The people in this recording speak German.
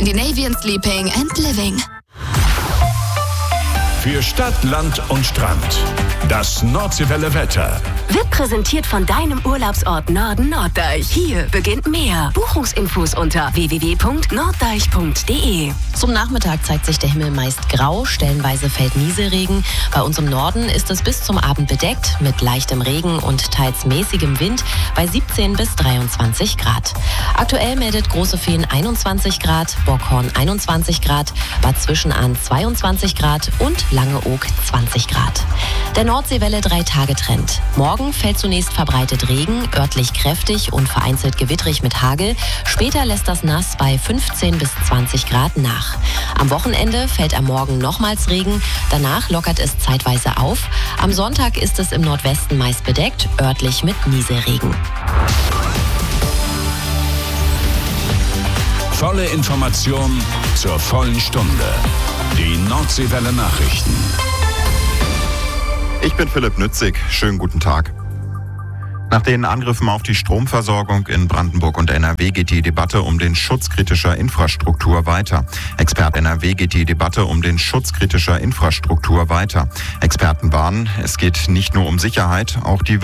Scandinavian Sleeping and Living. Für Stadt, Land und Strand. Das Nordseewelle Wetter. Wird präsentiert von deinem Urlaubsort Norden Norddeich. Hier beginnt mehr. Buchungsinfos unter www.norddeich.de. Zum Nachmittag zeigt sich der Himmel meist grau, stellenweise fällt Nieselregen. Bei uns im Norden ist es bis zum Abend bedeckt mit leichtem Regen und teils mäßigem Wind bei 17 bis 23 Grad. Aktuell meldet Großefehn 21 Grad, Bockhorn 21 Grad, Bad Zwischenahn 22 Grad und Langeoog 20 Grad. Der Nordseewelle 3-Tage-Trend. Morgen fällt zunächst verbreitet Regen, örtlich kräftig und vereinzelt gewittrig mit Hagel. Später lässt das Nass bei 15 bis 20 Grad nach. Am Wochenende fällt am Morgen nochmals Regen, danach lockert es zeitweise auf. Am Sonntag ist es im Nordwesten meist bedeckt, örtlich mit Nieselregen. Volle Information zur vollen Stunde. Die Nordseewelle Nachrichten. Ich bin Philipp Nützig. Schönen guten Tag. Nach den Angriffen auf die Stromversorgung in Brandenburg und NRW geht die Debatte um den Schutz kritischer Infrastruktur weiter. Experten warnen, es geht nicht nur um Sicherheit, auch die